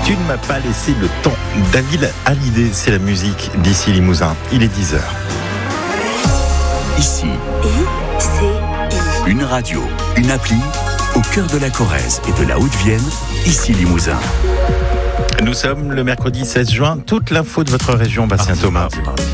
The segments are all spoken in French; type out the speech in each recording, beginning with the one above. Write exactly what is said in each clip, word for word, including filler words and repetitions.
Tu ne m'as pas laissé le temps. David Hallyday, c'est la musique d'ici Limousin. Il est dix heures. Ici, I C I. une radio, une appli, au cœur de la Corrèze et de la Haute-Vienne, ici Limousin. Nous sommes le mercredi seize juin. Toute l'info de votre région, Bastien Mardi, Thomas. mardi, mardi.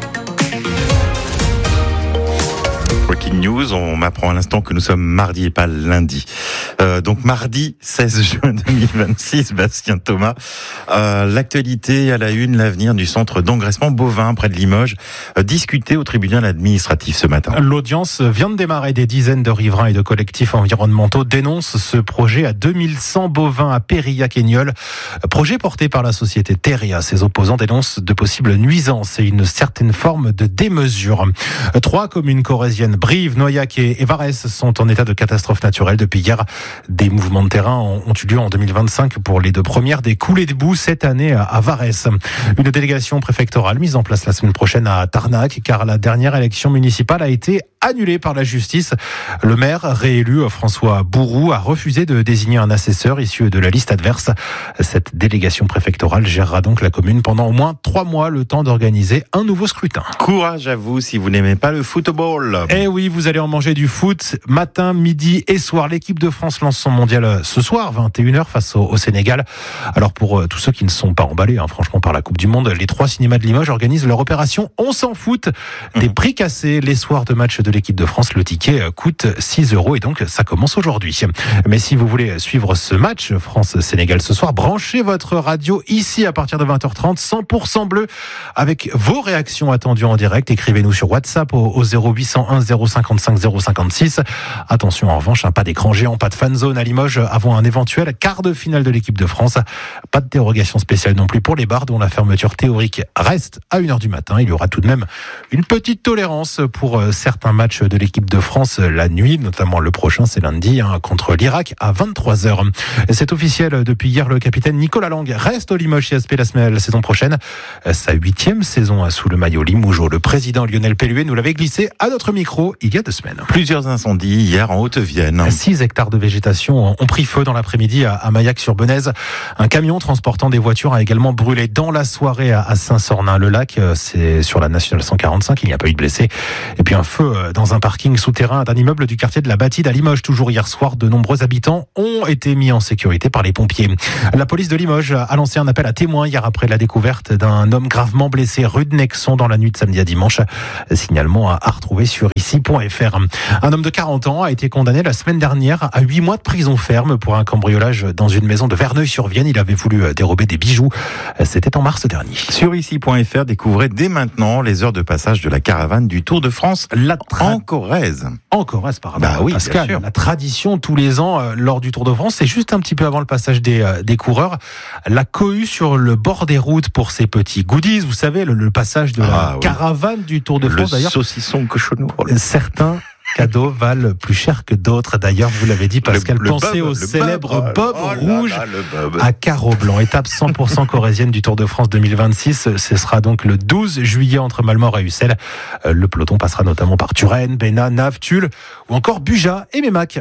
Breaking news, on m'apprend à l'instant que nous sommes mardi et pas lundi. Euh, donc mardi seize juin deux mille vingt-six, Bastien Thomas. Euh, l'actualité à la une, l'avenir du centre d'engraissement bovin près de Limoges, euh, discuté au tribunal administratif ce matin. L'audience vient de démarrer. Des dizaines de riverains et de collectifs environnementaux dénoncent ce projet à deux mille cent bovins à Périllac-Aignol. Projet porté par la société Teria. Ses opposants dénoncent de possibles nuisances et une certaine forme de démesure. Trois communes corréziennes, Brive, Noyac et Varès, sont en état de catastrophe naturelle depuis hier. Des mouvements de terrain ont eu lieu en deux mille vingt-cinq pour les deux premières, des coulées de boue cette année à Varès. Une délégation préfectorale mise en place la semaine prochaine à Tarnac, car la dernière élection municipale a été annulée par la justice. Le maire réélu, François Bourroux, a refusé de désigner un assesseur issu de la liste adverse. Cette délégation préfectorale gérera donc la commune pendant au moins trois mois, le temps d'organiser un nouveau scrutin. Courage à vous si vous n'aimez pas le football. Eh oui, vous allez en manger du foot matin, midi et soir. L'équipe de France lance son mondial ce soir, vingt et une heures, face au, au Sénégal. Alors pour euh, tous ceux qui ne sont pas emballés, hein, franchement, par la Coupe du Monde, les trois cinémas de Limoges organisent leur opération On s'en fout. Des mmh. prix cassés les soirs de match de l'équipe de France. Le ticket coûte six euros et donc ça commence aujourd'hui. Mais si vous voulez suivre ce match France-Sénégal ce soir, branchez votre radio ici à partir de vingt heures trente, cent pour cent bleu, avec vos réactions attendues en direct. Écrivez-nous sur WhatsApp au, au zéro huit cent un zéro cinquante-cinq zéro cinquante-six. Attention en revanche, hein, pas d'écran géant, pas de fan zone à Limoges avant un éventuel quart de finale de l'équipe de France. Pas de dérogation spéciale non plus pour les bars dont la fermeture théorique reste à une heure du matin. Il y aura tout de même une petite tolérance pour certains matchs de l'équipe de France la nuit, notamment le prochain, c'est lundi, hein, contre l'Irak à vingt-trois heures. C'est officiel depuis hier, le capitaine Nicolas Lang reste au Limoges C S P la, semaine, la saison prochaine. Sa huitième saison sous le maillot limougeau. Le président Lionel Pelluet nous l'avait glissé à notre micro il y a deux semaines. Plusieurs incendies hier en Haute-Vienne. six hectares de végétation ont pris feu dans l'après-midi à Maillac-sur-Benaise. Un camion transportant des voitures a également brûlé dans la soirée à Saint-Sornin-le-Lac. C'est sur la nationale cent quarante-cinq, il n'y a pas eu de blessés. Et puis un feu dans un parking souterrain d'un immeuble du quartier de la Batide à Limoges. Toujours hier soir, de nombreux habitants ont été mis en sécurité par les pompiers. La police de Limoges a lancé un appel à témoins hier après la découverte d'un homme gravement blessé rue de Nexon dans la nuit de samedi à dimanche. Signalement à retrouver sur ici point f r. Un homme de quarante ans a été condamné la semaine dernière à huit mois de prison ferme pour un cambriolage dans une maison de Verneuil-sur-Vienne. Il avait voulu dérober des bijoux. C'était en mars dernier. Sur ici point f r, découvrez dès maintenant les heures de passage de la caravane du Tour de France la tra- en Corrèze. En Corrèze, pardon. Bah oui, Pascal, bien sûr. La tradition tous les ans euh, lors du Tour de France, c'est juste un petit peu avant le passage des, euh, des coureurs, la cohue sur le bord des routes pour ces petits goodies. Vous savez, le, le passage de Ah, la oui. caravane du Tour de France. Le D'ailleurs, saucisson cochonou. certains cadeaux valent plus cher que d'autres. D'ailleurs, vous l'avez dit, Pascal, Le- le pensez bob, au le célèbre bob. bob Oh là rouge là, le bob. à carreaux blancs. Étape cent pour cent corrézienne du Tour de France deux mille vingt-six. Ce sera donc le douze juillet entre Malmort et Ussel. Euh, Le peloton passera notamment par Turenne, Bénat, Naves, Tulle ou encore Buja et Mémac.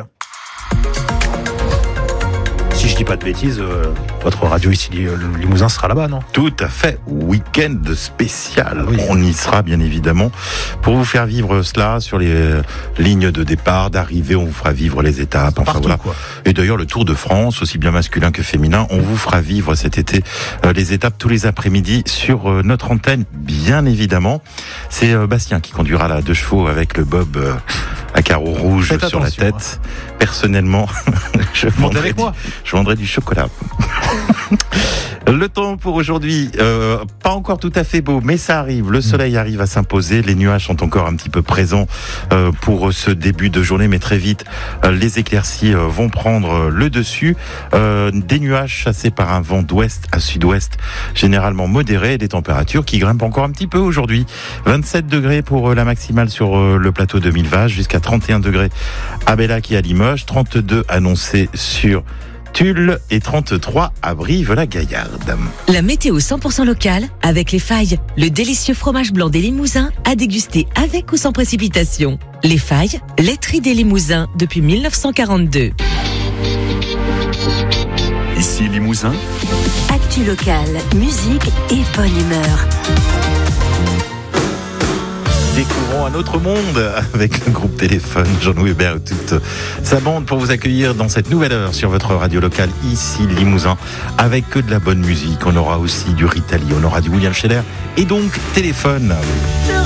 Si je dis pas de bêtises, euh, votre radio ici, le Limousin sera là-bas, non? Tout à fait. Week-end spécial. Ah oui. On y sera bien évidemment pour vous faire vivre cela sur les euh, lignes de départ, d'arrivée. On vous fera vivre les étapes. Enfin Partout, voilà. quoi. Et d'ailleurs le Tour de France, aussi bien masculin que féminin, on vous fera vivre cet été euh, les étapes tous les après-midi sur euh, notre antenne, bien évidemment. C'est euh, Bastien qui conduira la deux chevaux avec le bob euh, à carreaux rouges Faites sur la attention, tête. Personnellement, je Montez vendrai avec du, moi. je vendrai du chocolat. Le temps pour aujourd'hui, euh, pas encore tout à fait beau, mais ça arrive. Le soleil arrive à s'imposer. Les nuages sont encore un petit peu présents euh, pour ce début de journée, mais très vite, euh, les éclaircies euh, vont prendre le dessus. Euh, des nuages chassés par un vent d'ouest à sud-ouest, généralement modéré, et des températures qui grimpent encore un petit peu aujourd'hui. vingt-sept degrés pour euh, la maximale sur euh, le plateau de Millevaches, jusqu'à trente et un degrés à Bellac et à Limoges, trente-deux annoncés sur Tulle et trente-trois à Brive-la-Gaillarde. La météo cent pour cent locale avec Les Failles, le délicieux fromage blanc des Limousins à déguster avec ou sans précipitation. Les Failles, laiterie des Limousins depuis mille neuf cent quarante-deux. Ici Limousin. Actu locale, musique et bonne humeur. Découvrons un autre monde avec le groupe Téléphone, Jean-Louis Hébert et toute sa bande pour vous accueillir dans cette nouvelle heure sur votre radio locale ici Limousin avec que de la bonne musique. On aura aussi du Ritali, on aura du William Scheller et donc Téléphone.